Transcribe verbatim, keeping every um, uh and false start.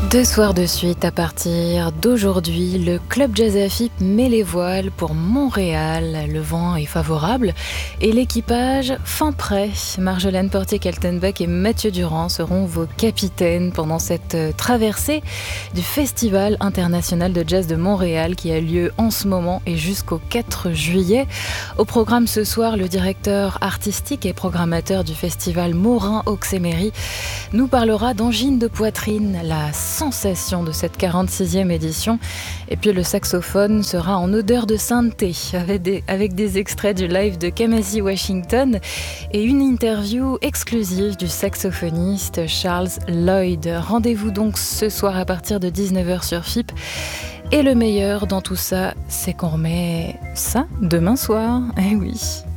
Deux soirs de suite à partir d'aujourd'hui, le Club Jazz à F I P met les voiles pour Montréal. Le vent est favorable et l'équipage fin prêt. Marjolaine Portier-Kaltenbach et Mathieu Durand seront vos capitaines pendant cette traversée du Festival international de jazz de Montréal qui a lieu en ce moment et jusqu'au quatre juillet. Au programme ce soir, le directeur artistique et programmateur du festival Morin Oxemery nous parlera d'angine de poitrine, la sensation de cette quarante-sixième édition. Et puis le saxophone sera en odeur de sainteté avec des, avec des extraits du live de Kamasi Washington et une interview exclusive du saxophoniste Charles Lloyd. Rendez-vous donc ce soir à partir de dix-neuf heures sur F I P. Et le meilleur dans tout ça, c'est qu'on remet ça demain soir. Eh oui.